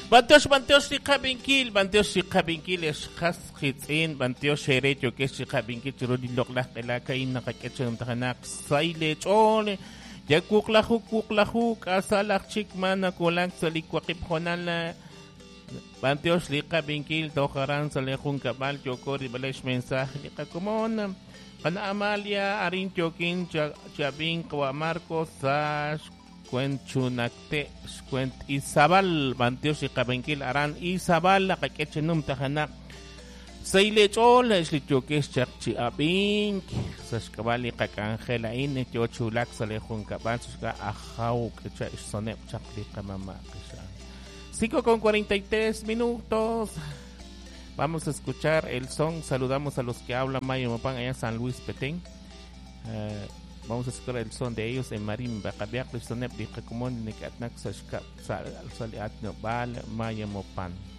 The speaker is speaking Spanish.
Bantios si Kabinkil es has hitsin, Bantios Sherecho que si Kabinkil churudilok la kain nakaketsun tahanak saile chole. Ya kuklahu kasalak chikman na kulang sa likwakip honala. Bantios li Kabinkil tokaran sa lekung kabal chokori balash mensaje ni kakumon. Kana Amalia arin chokin chabing kwa Marcos sa Cuenchunacte, Cuent Izabal, Bantios y Cabenquil, Aran Izabal, la Caquechenum Tajanak, Seilechol, Eslichoques, Charchi Abink, Sascabali, Cacangela, In, Chochulac, Salejun Cabansuka, Ajau, que Sonep, Chapli, Camama, 5:43. Vamos a escuchar el son. Saludamos a los que hablan Mayo Mopan allá en San Luis Petén. Vamos a escuchar el son de ellos en Marimba. Kabiak, Sonep, Dikakumon, Nekatnak, Sashkap, Saliat, Nobal, Mayo Mopan.